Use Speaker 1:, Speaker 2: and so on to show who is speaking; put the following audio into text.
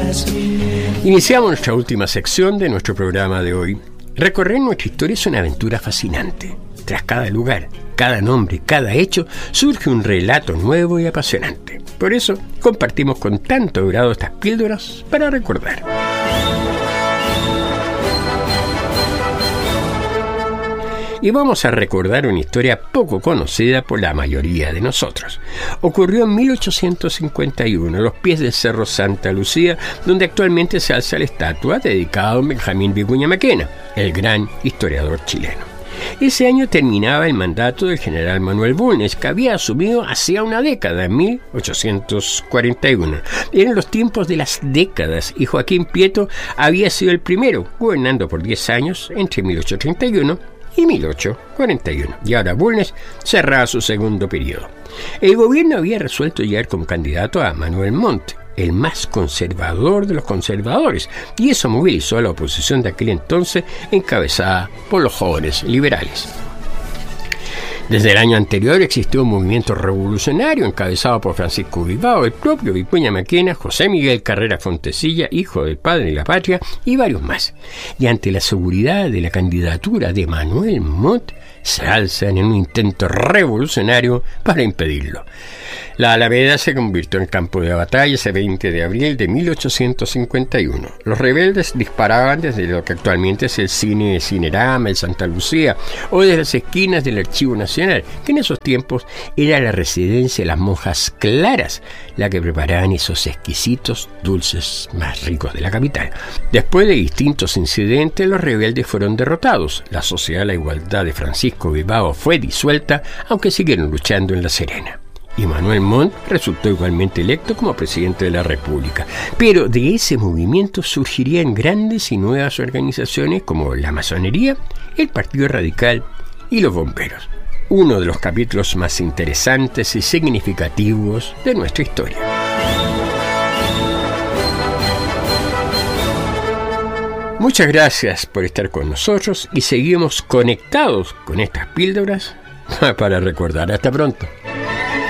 Speaker 1: Iniciamos nuestra última sección de nuestro programa de hoy. Recorrer nuestra historia es una aventura fascinante. Tras cada lugar, cada nombre, cada hecho, surge un relato nuevo y apasionante. Por eso, compartimos con tanto grado estas píldoras para recordar. Y vamos a recordar una historia poco conocida por la mayoría de nosotros. Ocurrió en 1851, a los pies del Cerro Santa Lucía, donde actualmente se alza la estatua dedicada a don Benjamín Vicuña Maquena, el gran historiador chileno. Ese año terminaba el mandato del general Manuel Bulnes, que había asumido hacía una década, en 1841. Eran los tiempos de las décadas y Joaquín Prieto había sido el primero, gobernando por 10 años entre 1831 y 1841. Y ahora Bulnes cerraba su segundo periodo. El gobierno había resuelto llegar como candidato a Manuel Montt, el más conservador de los conservadores, y eso movilizó a la oposición de aquel entonces, encabezada por los jóvenes liberales. Desde el año anterior existió un movimiento revolucionario encabezado por Francisco Bilbao, el propio Vicuña Maquena, José Miguel Carrera Fontecilla, hijo del padre de la patria, y varios más. Y ante la seguridad de la candidatura de Manuel Montt, se alzan en un intento revolucionario para impedirlo. La Alameda se convirtió en campo de batalla ese 20 de abril de 1851. Los rebeldes disparaban desde lo que actualmente es el cine de Cinerama, el Santa Lucía, o desde las esquinas del Archivo Nacional, que en esos tiempos era la residencia de las monjas claras, la que preparaban esos exquisitos dulces más ricos de la capital. Después de distintos incidentes, los rebeldes fueron derrotados. La Sociedad de la Igualdad de Francisco Bilbao fue disuelta, aunque siguieron luchando en La Serena. Y Manuel Montt resultó igualmente electo como presidente de la República. Pero de ese movimiento surgirían grandes y nuevas organizaciones como la masonería, el Partido Radical y los bomberos. Uno de los capítulos más interesantes y significativos de nuestra historia. Muchas gracias por estar con nosotros y seguimos conectados con estas píldoras para recordar. Hasta pronto.